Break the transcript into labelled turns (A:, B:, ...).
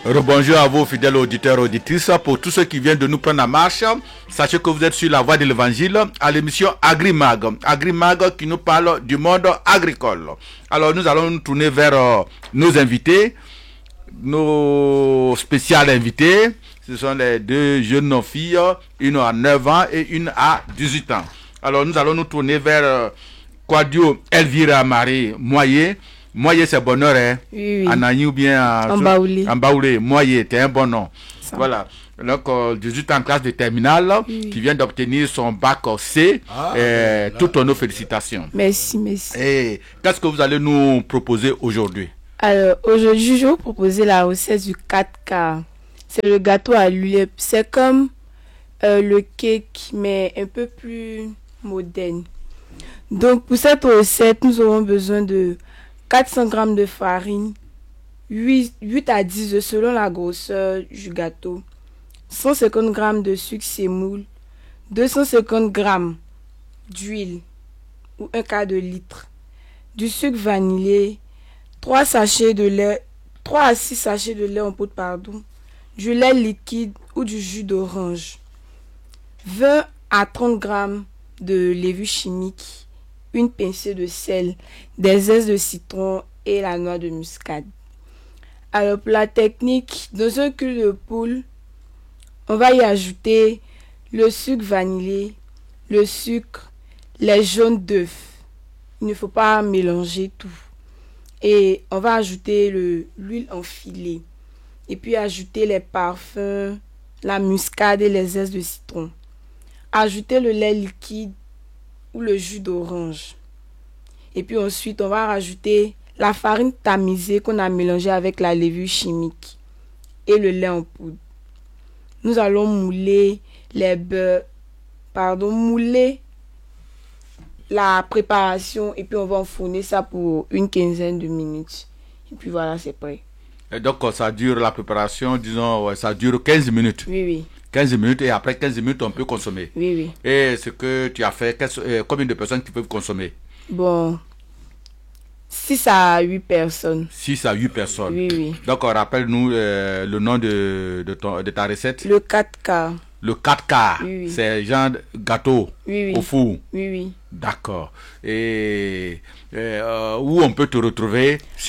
A: Rebonjour à vos fidèles auditeurs et auditrices. Pour tous ceux qui viennent de nous prendre en marche, sachez que vous êtes sur la voie de l'évangile à l'émission Agrimag. Agrimag qui nous parle du monde agricole. Alors nous allons nous tourner vers nos invités, nos spéciales invités. Ce sont les deux jeunes filles, une à 9 ans et une à 18 ans. Alors nous allons nous tourner vers Quadio Elvira Marie Moyer. Moyer, c'est bonheur, hein?
B: Oui, oui.
A: Anani ou bien
B: En Baoulé.
A: En Baoulé. Moyer, c'est un bon nom.
B: Ça.
A: Voilà. Donc, 18 ans en classe de terminale,
B: Oui.
A: qui vient d'obtenir son bac C. Toutes nos félicitations.
B: Merci, merci.
A: Et qu'est-ce que vous allez nous proposer aujourd'hui?
B: Alors, aujourd'hui, je vais vous proposer la recette du 4K. C'est le gâteau à l'huile. C'est comme le cake, mais un peu plus moderne. Donc, pour cette recette, nous aurons besoin de 400 g de farine, 8 à 10 œufs selon la grosseur du gâteau, 150 g de sucre sémoule, 250 g d'huile ou un quart de litre, du sucre vanillé, 3 à 6 sachets de lait en poudre, du lait liquide ou du jus d'orange, 20 à 30 g de levure chimique, une pincée de sel, des zestes de citron et la noix de muscade. Alors pour la technique, dans un cul de poule, on va y ajouter le sucre vanillé, le sucre, les jaunes d'œufs. Il ne faut pas mélanger tout. Et on va ajouter l'huile enfilée. Et puis ajouter les parfums, la muscade et les zestes de citron. Ajouter le lait liquide ou le jus d'orange. Et puis ensuite, on va rajouter la farine tamisée qu'on a mélangée avec la levure chimique et le lait en poudre. Nous allons mouler mouler la préparation et puis on va enfourner ça pour une quinzaine de minutes. Et puis voilà, c'est prêt.
A: Et donc, ça dure la préparation, disons, ça dure 15 minutes.
B: Oui, oui.
A: 15 minutes et après 15 minutes, on peut consommer.
B: Oui, oui.
A: Et ce que tu as fait, combien de personnes qui peuvent consommer?
B: Bon, 6 à 8 personnes.
A: 6 à 8 personnes.
B: Oui, oui.
A: Donc, rappelle-nous le nom de ta recette.
B: Le 4K.
A: Le 4K,
B: Oui, oui.
A: c'est genre gâteau
B: Oui, oui.
A: au four.
B: Oui, oui.
A: D'accord. Et où on peut te retrouver?